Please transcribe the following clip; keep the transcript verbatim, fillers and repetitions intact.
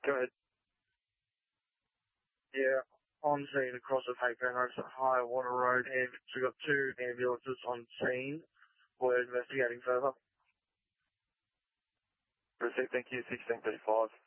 Go ahead. Yeah, on scene across the Paypen Road at High Water Road. And we've got two ambulances on scene. We're investigating further. Received, thank you, sixteen thirty-five.